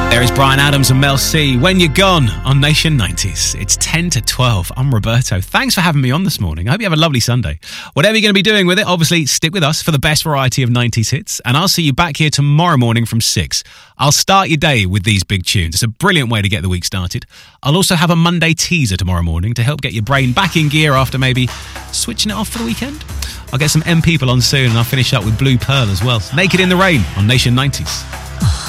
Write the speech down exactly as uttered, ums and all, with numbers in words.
There is Bryan Adams and Mel C. When You're Gone on Nation nineties. It's ten to twelve. I'm Roberto. Thanks for having me on this morning. I hope you have a lovely Sunday. Whatever you're going to be doing with it, obviously stick with us for the best variety of nineties hits. And I'll see you back here tomorrow morning from six. I'll start your day with these big tunes. It's a brilliant way to get the week started. I'll also have a Monday teaser tomorrow morning to help get your brain back in gear after maybe switching it off for the weekend. I'll get some M People on soon and I'll finish up with Blue Pearl as well. Naked in the Rain on Nation nineties.